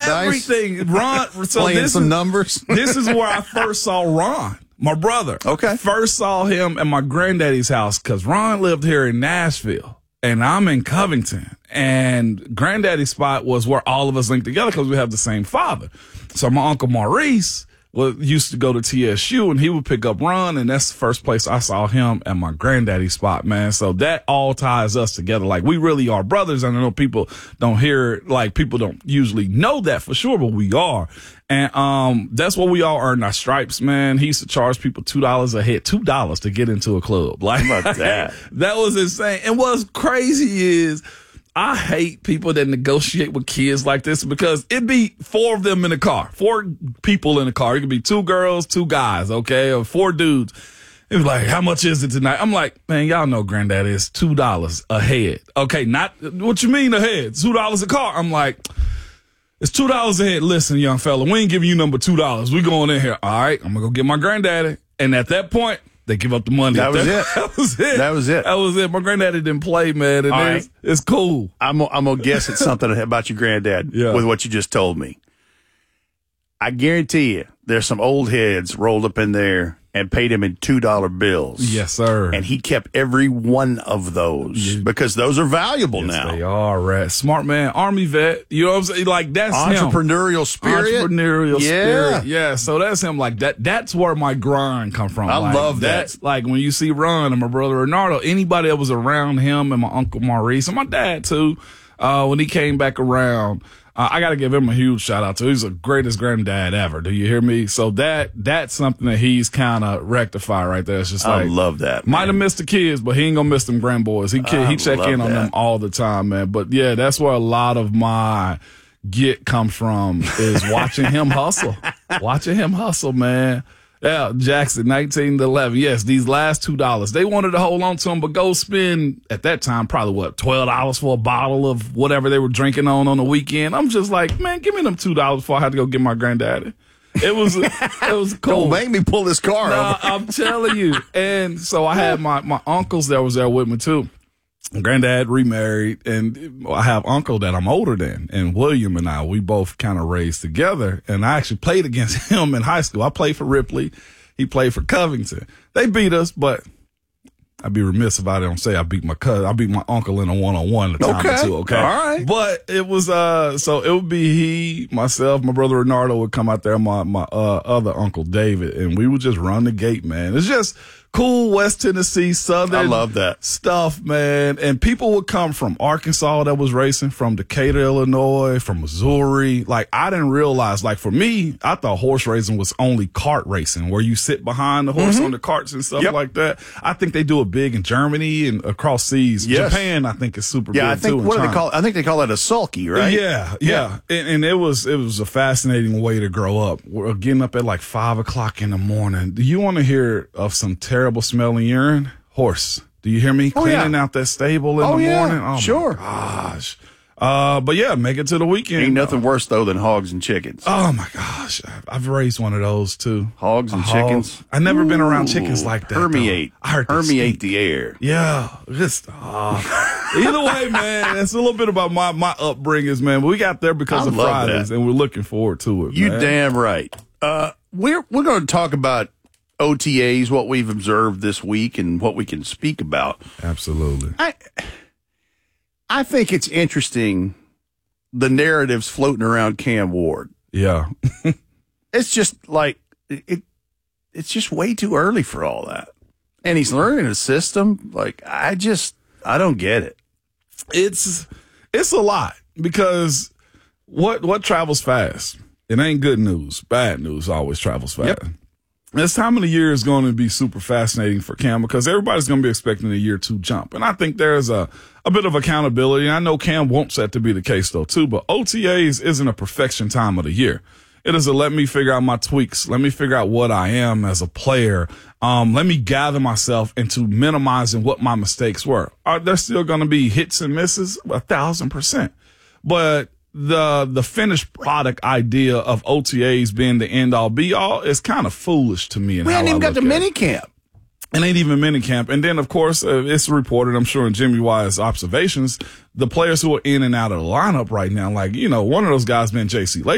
everything. Ron, so playing some numbers. This is where I first saw Ron, my brother. Okay. First saw him at my granddaddy's house because Ron lived here in Nashville and I'm in Covington. And granddaddy's spot was where all of us linked together because we have the same father. So my uncle Maurice used to go to TSU and he would pick up Ron, and that's the first place I saw him at my granddaddy's spot, man. So that all ties us together. Like, we really are brothers. I know people don't people don't usually know that for sure, but we are. And that's what we all earn our stripes, man. He used to charge people $2 a head, $2 to get into a club. Like, how about that? That was insane. And what's crazy is, I hate people that negotiate with kids like this because it'd be 4 of them in the car, 4 people in the car. It could be 2 girls, 2 guys, okay, or 4 dudes. It was like, how much is it tonight? I'm like, man, y'all know granddad is $2 a head. Okay, not what you mean a head? $2 a car. I'm like, it's $2 a head. Listen, young fella, we ain't giving you number $2. We going in here. All right, I'm gonna go get my granddaddy. And at that point, they give up the money. That was it. That was it. That was it. That was it. My granddaddy didn't play, man. And it's cool. I'm gonna guess at something about your granddad with what you just told me. I guarantee you, there's some old heads rolled up in there and paid him in $2 bills. Yes, sir. And he kept every one of those because those are valuable now. They are, right? Smart man, Army vet. You know what I'm saying? Like, that's entrepreneurial spirit. Entrepreneurial spirit. Yeah. So that's him. Like, that's where my grind come from. I love that. Like, when you see Ron and my brother Renardo, anybody that was around him and my uncle Maurice and my dad too, when he came back around, I got to give him a huge shout out to. He's the greatest granddad ever. Do you hear me? So that's something that he's kind of rectified right there. It's just like, I love that. Might have missed the kids, but he ain't gonna miss them grandboys. He check in on them all the time, man. But yeah, that's where a lot of my get comes from is watching him hustle. Watching him hustle, man. Yeah, Jackson, 1911. Yes, these last $2. They wanted to hold on to them, but go spend, at that time, probably, $12 for a bottle of whatever they were drinking on the weekend. I'm just like, man, give me them $2 before I had to go get my granddaddy. It was cool. Don't make me pull this car over. I'm telling you. And so I had my uncles that was there with me, too. Granddad remarried, and I have uncle that I'm older than, and William and we both kind of raised together, and I actually played against him in high school. I played for Ripley. He played for Covington. They beat us, but I'd be remiss if I don't say I beat my cousin. I beat my uncle in a one-on-one a time or two, okay? All right. But it was, so it would be he, myself, my brother Renardo would come out there, my other uncle David, and we would just run the gate, man. It's just cool West Tennessee, Southern. I love that stuff, man. And people would come from Arkansas that was racing, from Decatur, Illinois, from Missouri. Like, I didn't realize, like, for me, I thought horse racing was only cart racing, where you sit behind the horse on the carts and stuff like that. I think they do it big in Germany and across seas. Yes. Japan, I think, is super big, I think, too. What do they call it? I think they call it a sulky, right? Yeah. And it was a fascinating way to grow up. We're getting up at like 5 o'clock in the morning. Do you want to hear of some terrible smelling urine? Horse. Do you hear me? Cleaning out that stable in the morning? Oh, sure. My gosh. But yeah, make it to the weekend. Ain't nothing worse, though, than hogs and chickens. Oh, my gosh. I've raised one of those, too. Hogs and chickens? I've never been around chickens like that. Permeate the air. Yeah. Just, either way, man, that's a little bit about my upbringings, man. But we got there because of Fridays, and we're looking forward to it, You damn right. We're going to talk about OTAs, what we've observed this week, and what we can speak about. Absolutely. I think it's interesting, the narratives floating around Cam Ward. Yeah. It's just like, it's just way too early for all that. And he's learning a system. Like, I don't get it. It's a lot, because what travels fast? It ain't good news. Bad news always travels fast. Yep. This time of the year is going to be super fascinating for Cam, because everybody's going to be expecting a year 2 jump. And I think there's a bit of accountability. I know Cam wants that to be the case, though, too. But OTAs isn't a perfection time of the year. It is a let me figure out my tweaks. Let me figure out what I am as a player. Let me gather myself into minimizing what my mistakes were. Are there still going to be hits and misses? 1,000%. But the finished product idea of OTAs being the end all be all is kind of foolish to me. We hadn't even got to mini camp. It ain't even mini camp. And then, of course, it's reported, I'm sure, in Jimmy Wise's observations, the players who are in and out of the lineup right now, like, one of those guys been J.C.